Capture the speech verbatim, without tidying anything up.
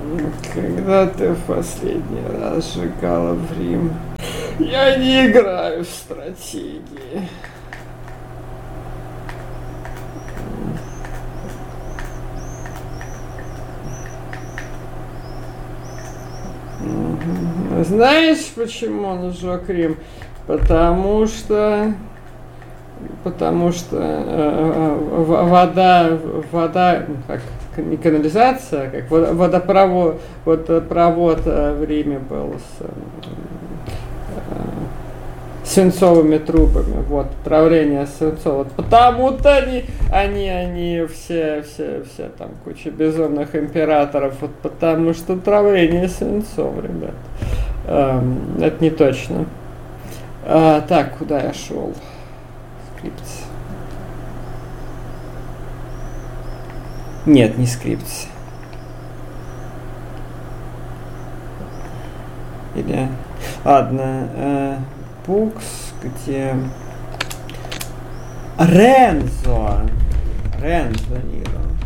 Когда ты в последний раз сжигала в Рим? Я не играю в стратегии. Знаешь, почему он сжег Рим? Потому что, потому что э, вода, вода, как не канализация, как водопровод, водопровод в Риме был с э, свинцовыми трубами, вот, отравление свинцового. Потому-то они, они, они все, все, все там куча безумных императоров, вот потому что отравление свинцом, ребят. Эм, это не точно. А, так, куда я шел? Скрипт. Нет, не скрипт. Или... Ладно. Э, Букс, где... Рензо. Рензо Ниро.